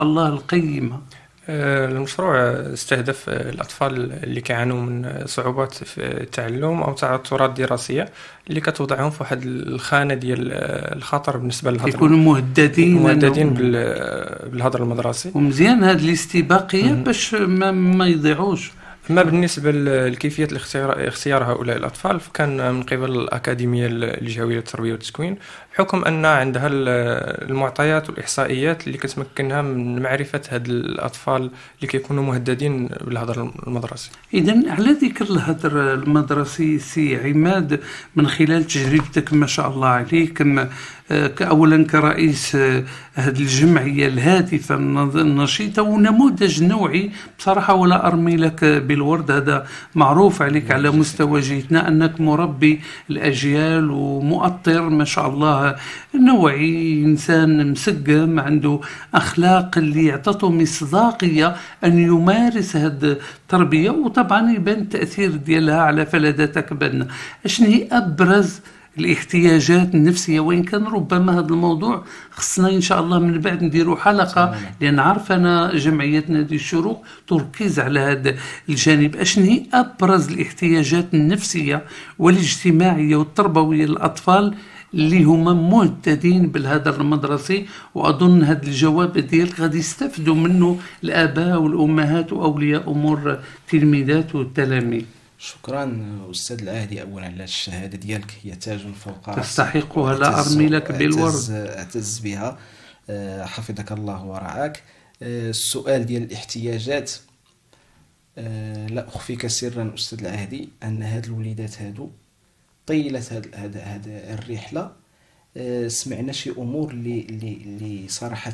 الله القيمة. المشروع استهدف الأطفال اللي كيعانوا من صعوبات في التعلم أو تعثرات دراسية اللي كتوضعهم في واحد الخانة ديال الخطر بالنسبة للهدر، يكونوا مهددين بالهدر المدرسي. ومزيان هذه الاستباقية باش ما يضيعوش. أما بالنسبة لكيفية اختيار هؤلاء الأطفال، فكان من قبل الأكاديمية الجهوية للتربية والتكوين، بحكم أن عندها المعطيات والإحصائيات اللي كتمكنها من معرفة هاد الأطفال اللي كيكونوا مهددين بالهدر المدرسي. إذن على ذكر الهدر المدرسي سي عماد، من خلال تجربتك ما شاء الله عليك، أولا كرئيس هذه الجمعية الهادفة النشيطة ونموذج نوعي بصراحة، ولا أرمي لك بالورد، هذا معروف عليك على مستوى جيتنا أنك مربي الأجيال ومؤطر ما شاء الله، نوعي، إنسان مسقم عنده أخلاق اللي يعطته مصداقية أن يمارس هذه التربية، وطبعا يبان التأثير ديالها على فلذاتك بنا. أشن هي أبرز الاحتياجات النفسية؟ وإن كان ربما هذا الموضوع خصنا إن شاء الله من بعد نديروا حلقة، لأن عارف أنا جمعية نادي الشروق تركز على هذا الجانب. أشن هي أبرز الاحتياجات النفسية والاجتماعية والتربوية للأطفال اللي هما مهددين بالهدر المدرسي؟ وأظن هذا الجواب ديالك غادي يستفدوا منه الآباء والأمهات وأولياء أمور التلميذات والتلاميذ. شكرا أستاذ العاهدي أولا على الشهادة ديالك، هي تاج فوق تستحقها، لا أرمي لك بالورد. أعتز بها، حفظك الله ورعاك. السؤال ديال الاحتياجات، لا أخفيك سرا أستاذ العاهدي أن هاد الوليدات هادو طيلة هاد الرحلة سمعنا شي أمور اللي صراحة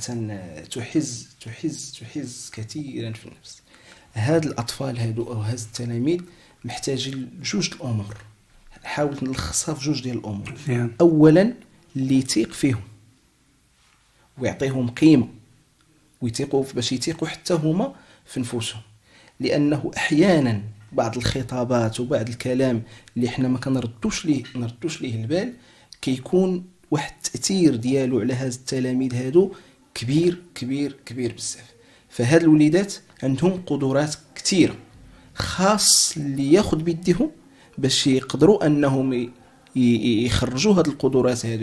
تحز كثيرا في النفس. هاد الأطفال هادو أو هاد التلاميذ محتاجين جوج الأمور، نحاول نلخصها في جوج ديال الأمور. أولا اللي يثيق فيهم ويعطيهم قيمة، ويثيقوا باش يثيقوا حتى هما في نفوسهم، لأنه أحيانا بعض الخطابات وبعض الكلام اللي احنا ما كنردوش ليه البال كيكون واحد التأثير ديالو على هاد التلاميذ هادو كبير كبير كبير بزاف. فهاد الوليدات عندهم قدرات كثيرة، خاص اللي ياخد بيديهم باش يقدروا انهم يخرجوا هاد القدرات هادو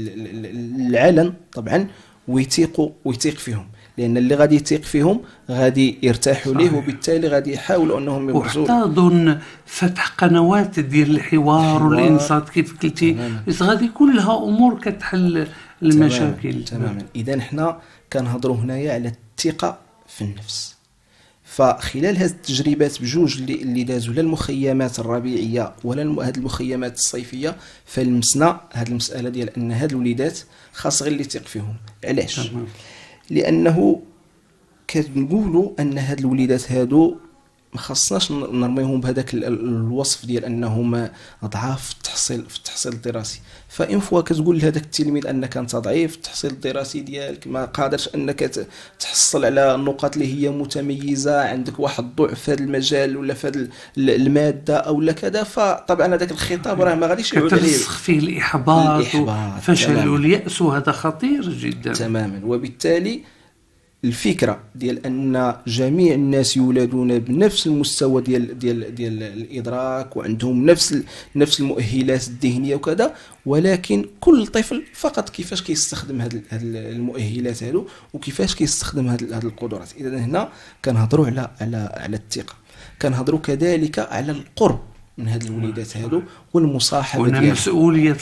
العلن طبعا، ويثيق فيهم، لان اللي غادي يثيق فيهم غادي يرتاحوا ليه، وبالتالي غادي يحاولوا انهم يبرزوا. وحتى اظن فتح قنوات ديال الحوار والانصات كيف قلتي، بس غادي كلها امور كتحل المشاكل. تماما. اذا احنا كنهضروا هنايا على الثقه في النفس. فخلال هذه التجربات بجوج اللي دازوا لا المخيمات الربيعيه ولا هذه المخيمات الصيفيه، فلمسنا هذه المساله ديال ان هاد الوليدات خاص غير اللي يثيق فيهم. علاش؟ لانه كنقولوا ان هاد الوليدات هادو ما خصناش نرميهم بهذاك الوصف ديال انهم ضعاف في التحصيل الدراسي. فإن فوا كتقول لهذاك التلميذ انك انت ضعيف في التحصيل الدراسي ديالك، ما قادرش انك تحصل على النقاط اللي هي متميزه، عندك واحد الضعف في هذا المجال ولا في هذه الماده او لا كذا، فطبعا هذاك الخطاب راه ما غاديش يعود عليه، كترسخ فيه الاحباط والفشل واليأس، وهذا خطير جدا. تماما. وبالتالي الفكرة ديال أن جميع الناس يولدون بنفس المستوى ديال الإدراك، وعندهم نفس المؤهلات الذهنية وكذا، ولكن كل طفل فقط كيفاش كيستخدم هذه المؤهلات هذو وكيفاش كيستخدم هذه القدرات. إذا هنا كنهضروا على الثقة، كنهضروا كذلك على القرب من هذه الوليدات هذو والمصاحبة ديالهم، مسؤولية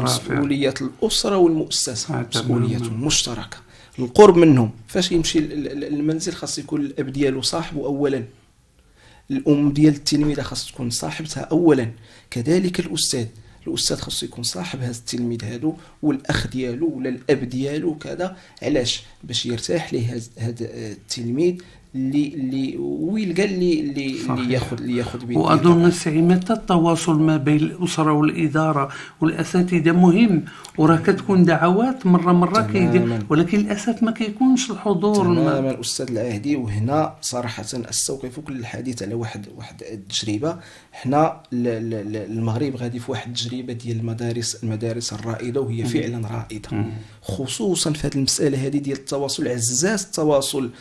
الأسرة والمؤسسة، مسؤولية مشتركة. القرب منهم، فاش يمشي المنزل خاص يكون الاب ديالو صاحبه اولا، الام ديال التلميذه خاص تكون صاحبتها اولا، كذلك الاستاذ خاص يكون صاحب هذا التلميذ هادو، والاخ ديالو ولا الاب ديالو كذا. علاش؟ باش يرتاح ليه هذا التلميذ اللي ويلقى اللي ياخذ بيده. واظن سي متى التواصل ما بين الاسره والاداره والاساتذه مهم، وراه كتكون دعوات مره كيدير، ولكن للاسف ما كيكونش الحضور. تماما استاذ العهدي. وهنا صراحه استوقف كل الحديث على واحد التجربه. حنا المغرب غادي في واحد التجربه ديال المدارس الرائده، وهي فعلا رائده، خصوصا في هذه المساله هذه ديال التواصل، عزاز التواصل